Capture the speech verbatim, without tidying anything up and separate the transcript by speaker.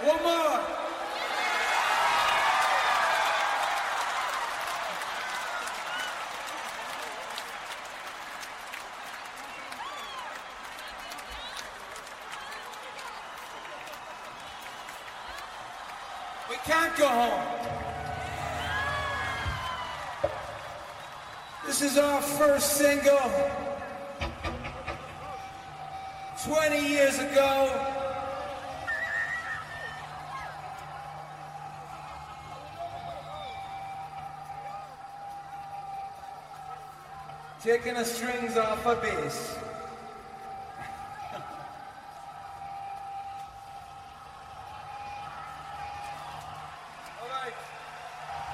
Speaker 1: One more. We can't go home. This is our first single. twenty years ago. Taking the strings off a bass.